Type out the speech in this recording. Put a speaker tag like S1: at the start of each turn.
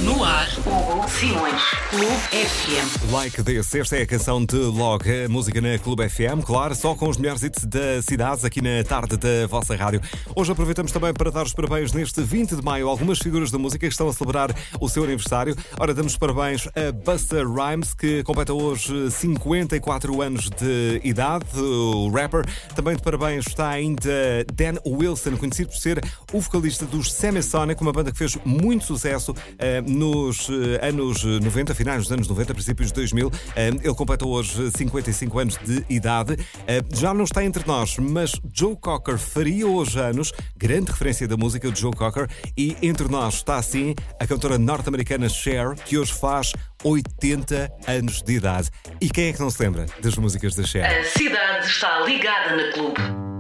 S1: No ar, Hugo Simões, Clube FM.
S2: Like This, esta é a canção de Log, a música na Clube FM, claro, só com os melhores hits da cidade, aqui na tarde da vossa rádio. Hoje aproveitamos também para dar os parabéns neste 20 de maio a algumas figuras da música que estão a celebrar o seu aniversário. Ora, damos parabéns a Busta Rhymes, que completa hoje 54 anos de idade, o rapper. Também de parabéns está ainda Dan Wilson, conhecido por ser o vocalista dos Semisonic, uma banda que fez muito sucesso nos anos 90, finais dos anos 90, princípios de 2000. Ele completa hoje 55 anos de idade. Já não está entre nós, mas Joe Cocker faria hoje anos, grande referência da música de Joe Cocker, e entre nós está assim a cantora norte-americana Cher, que hoje faz 80 anos de idade. E quem é que não se lembra das músicas da Cher?
S1: A cidade está ligada na Clube.